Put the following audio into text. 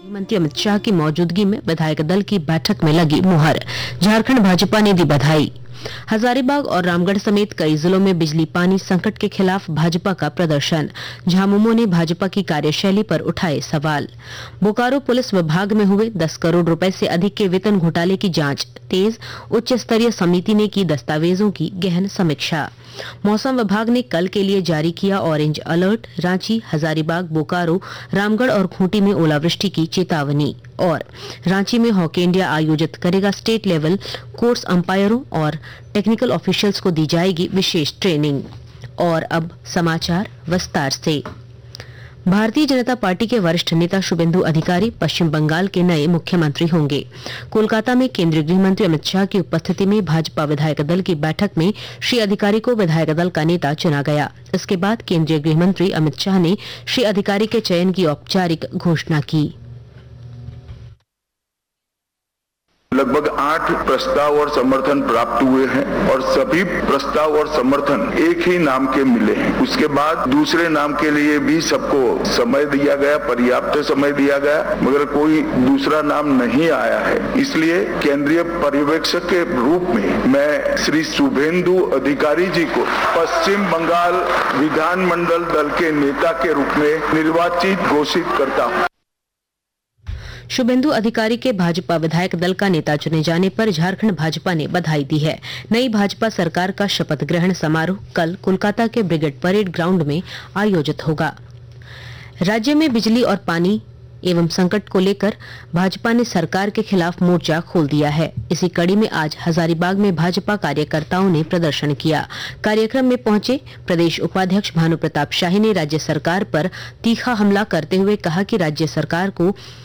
मंत्री अमित शाह की मौजूदगी में विधायक दल की बैठक में लगी मुहर। झारखंड भाजपा ने दी बधाई। हजारीबाग और रामगढ़ समेत कई जिलों में बिजली पानी संकट के खिलाफ भाजपा का प्रदर्शन। झामुमो ने भाजपा की कार्यशैली पर उठाए सवाल। बोकारो पुलिस विभाग में हुए 10 करोड़ रुपए से अधिक के वेतन घोटाले की जांच तेज। उच्च स्तरीय समिति ने की दस्तावेजों की गहन समीक्षा। मौसम विभाग ने कल के लिए जारी किया ऑरेंज अलर्ट। रांची, हजारीबाग, बोकारो, रामगढ़ और खूंटी में ओलावृष्टि की चेतावनी। और रांची में हॉकी इंडिया आयोजित करेगा स्टेट लेवल कोर्स। अंपायरों और टेक्निकल ऑफिशियल्स को दी जाएगी विशेष ट्रेनिंग। और अब समाचार विस्तार से। भारतीय जनता पार्टी के वरिष्ठ नेता शुभेंदु अधिकारी पश्चिम बंगाल के नए मुख्यमंत्री होंगे। कोलकाता में केंद्रीय गृह मंत्री अमित शाह की उपस्थिति में भाजपा विधायक दल की बैठक में श्री अधिकारी को विधायक दल का नेता चुना गया। इसके बाद केंद्रीय गृह मंत्री अमित शाह ने श्री अधिकारी के चयन की औपचारिक घोषणा की। लगभग 8 प्रस्ताव और समर्थन प्राप्त हुए हैं और सभी प्रस्ताव और समर्थन एक ही नाम के मिले हैं। उसके बाद दूसरे नाम के लिए भी सबको समय दिया गया, पर्याप्त समय दिया गया, मगर कोई दूसरा नाम नहीं आया है। इसलिए केंद्रीय पर्यवेक्षक के रूप में मैं श्री शुभेंदु अधिकारी जी को पश्चिम बंगाल विधानमंडल दल के नेता के रूप में निर्वाचित घोषित करता हूँ। शुभेंदु अधिकारी के भाजपा विधायक दल का नेता चुने जाने पर झारखंड भाजपा ने बधाई दी है। नई भाजपा सरकार का शपथ ग्रहण समारोह कल कोलकाता के ब्रिगेड परेड ग्राउंड में आयोजित होगा। राज्य में बिजली और पानी एवं संकट को लेकर भाजपा ने सरकार के खिलाफ मोर्चा खोल दिया है। इसी कड़ी में आज हजारीबाग में भाजपा कार्यकर्ताओं ने प्रदर्शन किया। कार्यक्रम में पहुंचे प्रदेश उपाध्यक्ष भानु प्रताप शाही ने राज्य सरकार पर तीखा हमला करते हुए कहा कि राज्य सरकार को